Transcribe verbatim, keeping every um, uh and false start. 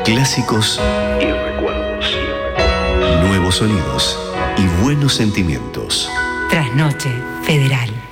Clásicos y recuerdos. Nuevos sonidos y buenos sentimientos. Trasnoche Federal.